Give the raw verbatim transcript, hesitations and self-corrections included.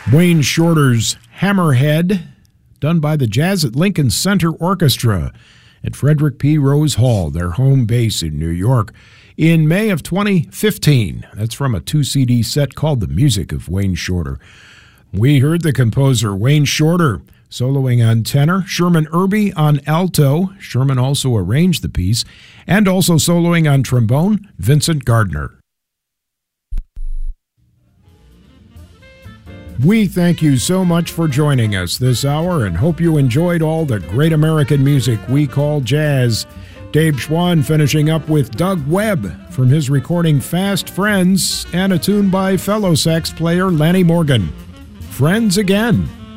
Wayne Shorter's Hammerhead, done by the Jazz at Lincoln Center Orchestra at Frederick P. Rose Hall, their home base in New York, in May of twenty fifteen. That's from a two-C D set called The Music of Wayne Shorter. We heard the composer Wayne Shorter soloing on tenor, Sherman Irby on alto. Sherman also arranged the piece, and also soloing on trombone, Vincent Gardner. We thank you so much for joining us this hour and hope you enjoyed all the great American music we call jazz. Dave Schwann finishing up with Doug Webb from his recording Fast Friends and a tune by fellow sax player Lanny Morgan. Friends again.